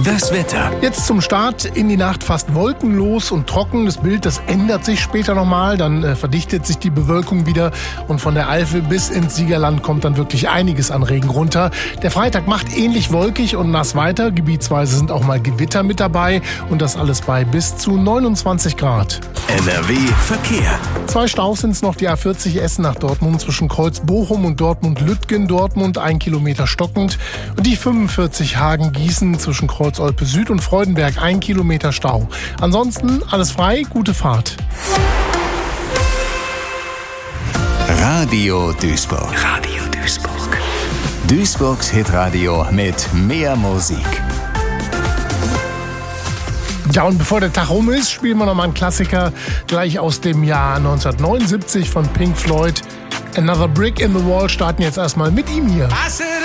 Das Wetter. Jetzt zum Start in die Nacht fast wolkenlos und trocken. Das Bild, das ändert sich später nochmal. Dann verdichtet sich die Bewölkung wieder und von der Eifel bis ins Siegerland kommt dann wirklich einiges an Regen runter. Der Freitag macht ähnlich wolkig und nass weiter. Gebietsweise sind auch mal Gewitter mit dabei und das alles bei bis zu 29 Grad. NRW Verkehr. 2 Staus sind es noch, die A40 Essen nach Dortmund zwischen Kreuz-Bochum und Dortmund-Lüttgen, Dortmund 1 Kilometer stockend. Und die 45 Hagen-Gießen zwischen Kreuz-Olpe Süd und Freudenberg 1 Kilometer Stau. Ansonsten alles frei, gute Fahrt. Radio Duisburg. Radio Duisburg. Duisburgs Hitradio mit mehr Musik. Ja, und bevor der Tag rum ist, spielen wir nochmal einen Klassiker gleich aus dem Jahr 1979 von Pink Floyd. Another Brick in the Wall starten jetzt erstmal mit ihm hier.